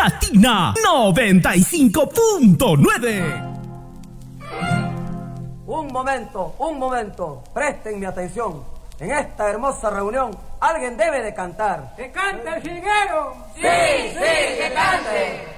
Latina 95.9. Un momento, presten mi atención. En esta hermosa reunión, alguien debe de cantar. ¡Que cante el jilguero! Sí, que cante.